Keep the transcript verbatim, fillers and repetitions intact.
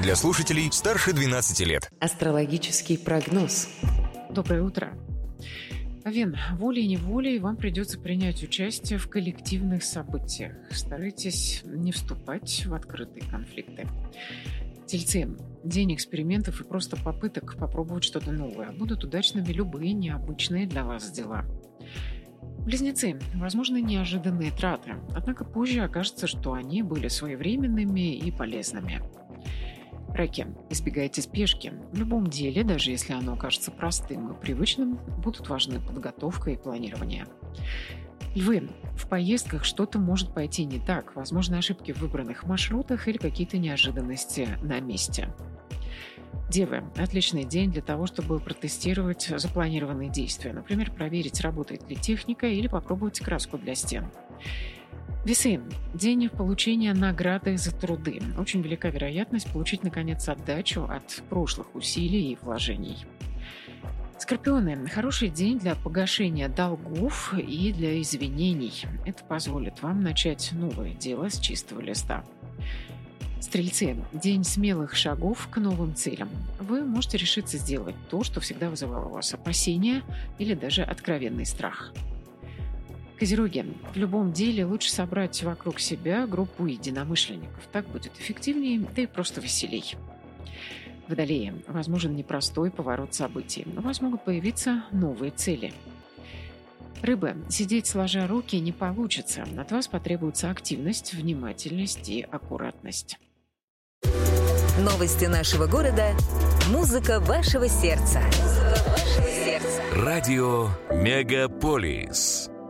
Для слушателей старше двенадцати лет. Астрологический прогноз. Доброе утро. Овен, волей-неволей вам придется принять участие в коллективных событиях. Старайтесь не вступать в открытые конфликты. Тельцы, день экспериментов и просто попыток попробовать что-то новое. Будут удачными любые необычные для вас дела. Близнецы, возможны неожиданные траты, однако позже окажется, что они были своевременными и полезными. Раки, избегайте спешки. В любом деле, даже если оно кажется простым и привычным, будут важны подготовка и планирование. Львы, в поездках что-то может пойти не так. Возможны ошибки в выбранных маршрутах или какие-то неожиданности на месте. Девы, отличный день для того, чтобы протестировать запланированные действия. Например, проверить, работает ли техника или попробовать краску для стен. Весы. День получения награды за труды. Очень велика вероятность получить, наконец, отдачу от прошлых усилий и вложений. Скорпионы. Хороший день для погашения долгов и для извинений. Это позволит вам начать новое дело с чистого листа. Стрельцы. День смелых шагов к новым целям. Вы можете решиться сделать то, что всегда вызывало у вас опасения или даже откровенный страх. Козероги. В любом деле лучше собрать вокруг себя группу единомышленников. Так будет эффективнее, да и просто веселей. Водолеи. Возможен непростой поворот событий. У вас могут появиться новые цели. Рыбы. Сидеть сложа руки не получится. От вас потребуется активность, внимательность и аккуратность. Новости нашего города. Музыка вашего сердца. Музыка вашего сердца. Радио Мегаполис.